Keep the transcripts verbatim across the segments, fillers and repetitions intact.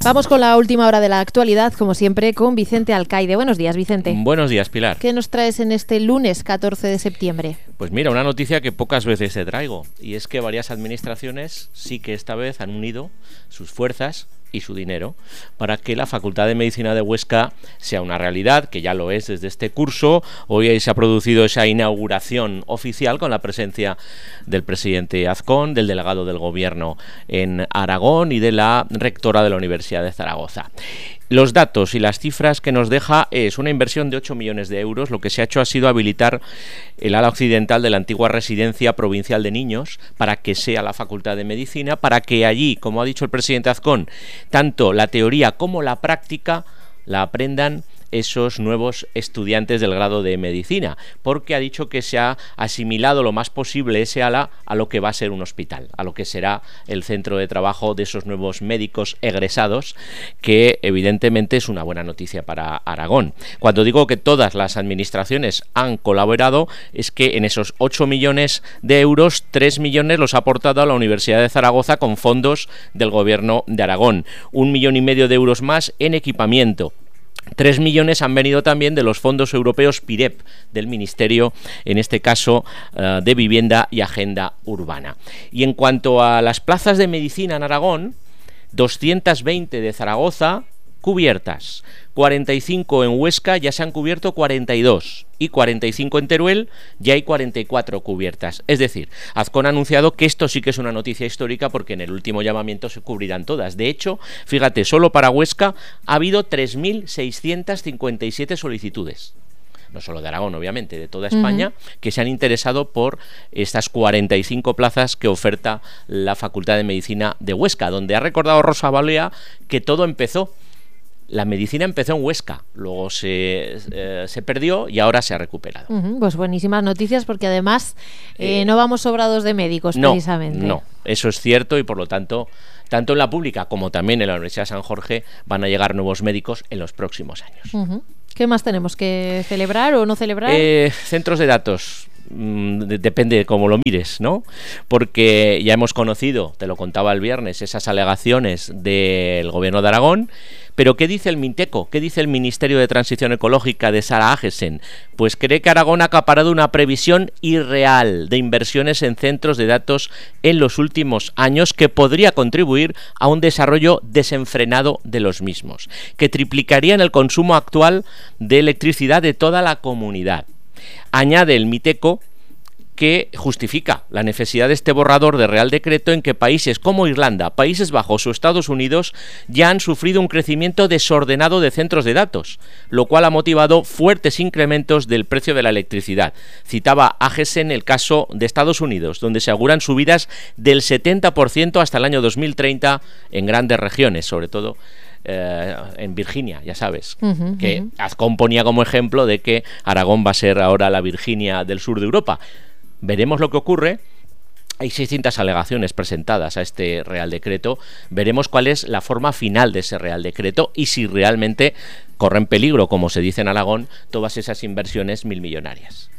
Vamos con la última hora de la actualidad, como siempre, con Vicente Alcaide. Buenos días, Vicente. Buenos días, Pilar. ¿Qué nos traes en este lunes catorce de septiembre? Pues mira, una noticia que pocas veces te traigo, y es que varias administraciones sí que esta vez han unido sus fuerzas y su dinero para que la Facultad de Medicina de Huesca sea una realidad, que ya lo es desde este curso. Hoy se ha producido esa inauguración oficial con la presencia del presidente Azcón, del delegado del Gobierno en Aragón y de la rectora de la Universidad de Zaragoza. Los datos y las cifras que nos deja es una inversión de ocho millones de euros. Lo que se ha hecho ha sido habilitar el ala occidental de la antigua Residencia Provincial de Niños para que sea la Facultad de Medicina, para que allí, como ha dicho el presidente Azcón, tanto la teoría como la práctica la aprendan esos nuevos estudiantes del grado de medicina, porque ha dicho que se ha asimilado lo más posible ese ala a lo que va a ser un hospital, a lo que será el centro de trabajo de esos nuevos médicos egresados, que evidentemente es una buena noticia para Aragón. Cuando digo que todas las administraciones han colaborado, es que en esos ocho millones de euros, tres millones los ha aportado a la Universidad de Zaragoza con fondos del Gobierno de Aragón, un millón y medio de euros más en equipamiento. Tres millones han venido también de los fondos europeos PIREP, del Ministerio, en este caso, uh, de Vivienda y Agenda Urbana. Y en cuanto a las plazas de medicina en Aragón, doscientas veinte de Zaragoza cubiertas, cuarenta y cinco en Huesca, ya se han cubierto cuarenta y dos, y cuarenta y cinco en Teruel, ya hay cuarenta y cuatro cubiertas. Es decir, Azcón ha anunciado que esto sí que es una noticia histórica, porque en el último llamamiento se cubrirán todas. De hecho, fíjate, solo para Huesca ha habido tres mil seiscientas cincuenta y siete solicitudes. No solo de Aragón, obviamente, de toda España, uh-huh. que se han interesado por estas cuarenta y cinco plazas que oferta la Facultad de Medicina de Huesca, donde ha recordado Rosa Balea que todo empezó. La medicina empezó en Huesca, luego se, eh, se perdió y ahora se ha recuperado. Uh-huh, pues buenísimas noticias, porque además eh, eh, no vamos sobrados de médicos, no, precisamente. No, eso es cierto, y por lo tanto, tanto en la pública como también en la Universidad de San Jorge van a llegar nuevos médicos en los próximos años. Uh-huh. ¿Qué más tenemos que celebrar o no celebrar? Eh, centros de datos. Depende de cómo lo mires, ¿no? Porque ya hemos conocido, te lo contaba el viernes, esas alegaciones del Gobierno de Aragón, pero ¿qué dice el Minteco? ¿Qué dice el Ministerio de Transición Ecológica de Sara Agesen? Pues cree que Aragón ha acaparado una previsión irreal de inversiones en centros de datos en los últimos años, que podría contribuir a un desarrollo desenfrenado de los mismos, que triplicarían el consumo actual de electricidad de toda la comunidad. Añade el Miteco que justifica la necesidad de este borrador de Real Decreto en que países como Irlanda, Países Bajos o Estados Unidos ya han sufrido un crecimiento desordenado de centros de datos, lo cual ha motivado fuertes incrementos del precio de la electricidad. Citaba Agesen el caso de Estados Unidos, donde se auguran subidas del setenta por ciento hasta el año dos mil treinta en grandes regiones, sobre todo Eh, en Virginia, ya sabes, uh-huh, que uh-huh. Azcón ponía como ejemplo de que Aragón va a ser ahora la Virginia del sur de Europa. Veremos lo que ocurre. Hay seiscientas alegaciones presentadas a este Real Decreto. Veremos cuál es la forma final de ese Real Decreto y si realmente corren peligro, como se dice en Aragón, todas esas inversiones milmillonarias.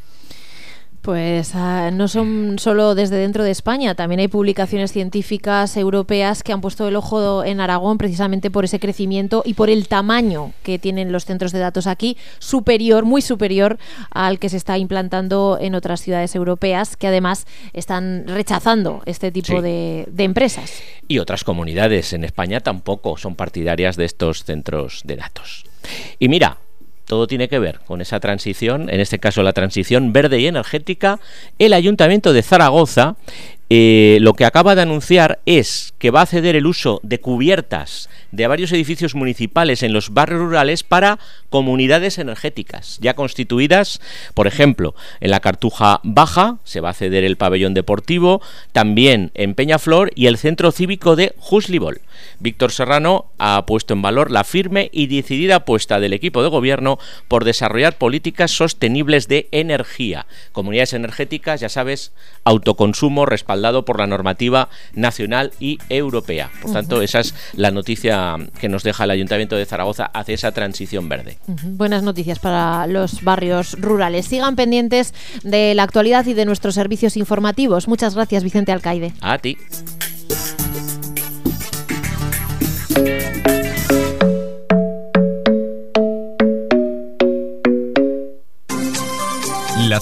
Pues uh, no son solo desde dentro de España, también hay publicaciones científicas europeas que han puesto el ojo en Aragón precisamente por ese crecimiento y por el tamaño que tienen los centros de datos aquí, superior, muy superior al que se está implantando en otras ciudades europeas, que además están rechazando este tipo sí. de, de empresas. Y otras comunidades en España tampoco son partidarias de estos centros de datos. Y mira, todo tiene que ver con esa transición, en este caso la transición verde y energética. El Ayuntamiento de Zaragoza eh, lo que acaba de anunciar es que va a ceder el uso de cubiertas de varios edificios municipales en los barrios rurales para comunidades energéticas ya constituidas. Por ejemplo, en la Cartuja Baja se va a ceder el pabellón deportivo, también en Peñaflor y el centro cívico de Juslibol. Víctor Serrano ha puesto en valor la firme y decidida apuesta del equipo de gobierno por desarrollar políticas sostenibles de energía. Comunidades energéticas, ya sabes, autoconsumo respaldado por la normativa nacional y europea. Por tanto, uh-huh. esa es la noticia que nos deja el Ayuntamiento de Zaragoza hacia esa transición verde. Uh-huh. Buenas noticias para los barrios rurales. Sigan pendientes de la actualidad y de nuestros servicios informativos. Muchas gracias, Vicente Alcaide. A ti.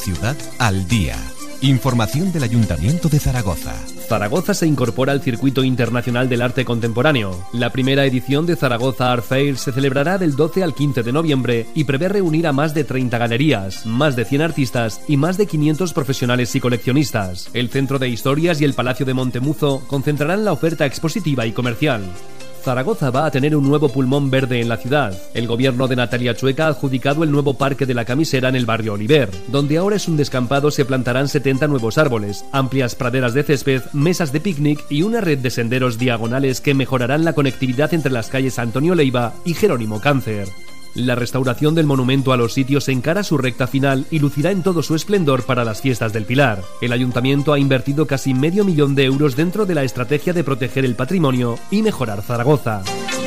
ciudad al día. Información del Ayuntamiento de Zaragoza. Zaragoza se incorpora al Circuito Internacional del Arte Contemporáneo. La primera edición de Zaragoza Art Fair se celebrará del doce al quince de noviembre y prevé reunir a más de treinta galerías, más de cien artistas y más de quinientos profesionales y coleccionistas. El Centro de Historias y el Palacio de Montemuzo concentrarán la oferta expositiva y comercial. Zaragoza va a tener un nuevo pulmón verde en la ciudad. El gobierno de Natalia Chueca ha adjudicado el nuevo Parque de la Camisera en el barrio Oliver. Donde ahora es un descampado, se plantarán setenta nuevos árboles, amplias praderas de césped, mesas de picnic y una red de senderos diagonales que mejorarán la conectividad entre las calles Antonio Leiva y Jerónimo Cáncer. La restauración del monumento a los sitios encara su recta final y lucirá en todo su esplendor para las fiestas del Pilar. El ayuntamiento ha invertido casi medio millón de euros dentro de la estrategia de proteger el patrimonio y mejorar Zaragoza.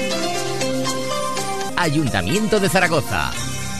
Ayuntamiento de Zaragoza.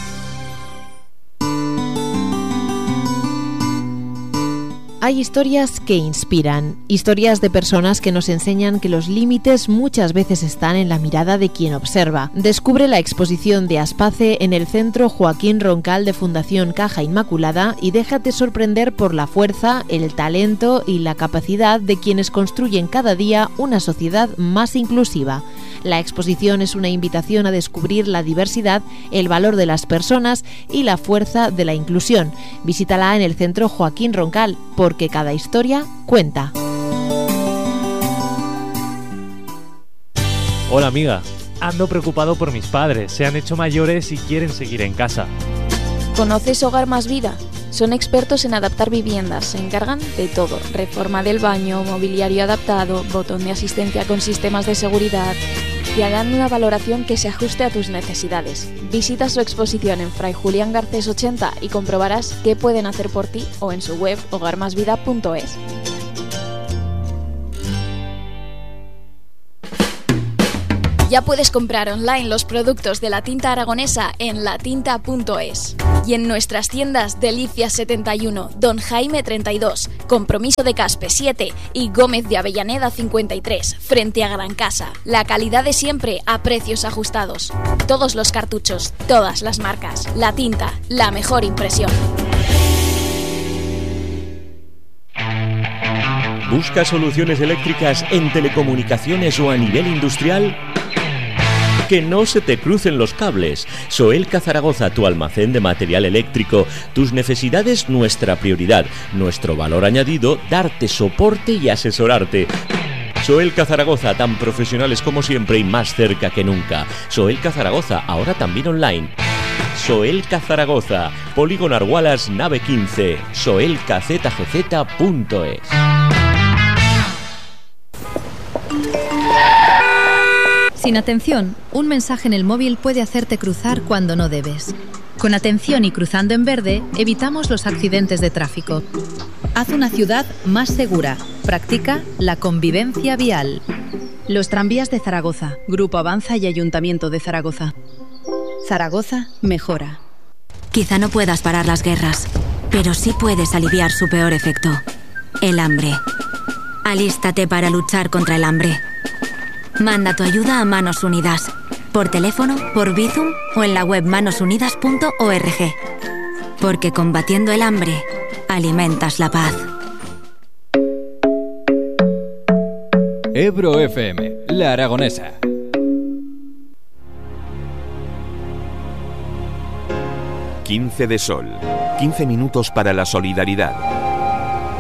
Hay historias que inspiran, historias de personas que nos enseñan que los límites muchas veces están en la mirada de quien observa. Descubre la exposición de Aspace en el Centro Joaquín Roncal de Fundación Caja Inmaculada y déjate sorprender por la fuerza, el talento y la capacidad de quienes construyen cada día una sociedad más inclusiva. La exposición es una invitación a descubrir la diversidad, el valor de las personas y la fuerza de la inclusión. Visítala en el Centro Joaquín Roncal, porque cada historia cuenta. Hola amiga, ando preocupado por mis padres, se han hecho mayores y quieren seguir en casa. ¿Conoces Hogar Más Vida? Son expertos en adaptar viviendas, se encargan de todo, reforma del baño, mobiliario adaptado, botón de asistencia con sistemas de seguridad y harán una valoración que se ajuste a tus necesidades. Visita su exposición en Fray Julián Garcés ochenta y comprobarás qué pueden hacer por ti o en su web hogar más vida punto es. Ya puedes comprar online los productos de la tinta aragonesa en la tinta punto es y en nuestras tiendas Delicias setenta y uno, Don Jaime treinta y dos, Compromiso de Caspe siete y Gómez de Avellaneda cincuenta y tres, frente a Gran Casa. La calidad de siempre a precios ajustados. Todos los cartuchos, todas las marcas. La tinta, la mejor impresión. ¿Buscas soluciones eléctricas en telecomunicaciones o a nivel industrial? Que no se te crucen los cables. Soelca Zaragoza, tu almacén de material eléctrico. Tus necesidades, nuestra prioridad. Nuestro valor añadido, darte soporte y asesorarte. Soelca Zaragoza, tan profesionales como siempre y más cerca que nunca. Soelca Zaragoza, ahora también online. Soelca Zaragoza, Polígono Argualas, nave quince, soelca z g z punto es. Sin atención, un mensaje en el móvil puede hacerte cruzar cuando no debes. Con atención y cruzando en verde, evitamos los accidentes de tráfico. Haz una ciudad más segura. Practica la convivencia vial. Los tranvías de Zaragoza, Grupo Avanza y Ayuntamiento de Zaragoza. Zaragoza mejora. Quizá no puedas parar las guerras, pero sí puedes aliviar su peor efecto, el hambre. Alístate para luchar contra el hambre. Manda tu ayuda a Manos Unidas, por teléfono, por Bizum o en la web manos unidas punto org. Porque combatiendo el hambre, alimentas la paz. Ebro F M, La Aragonesa. quince de sol. quince minutos para la solidaridad.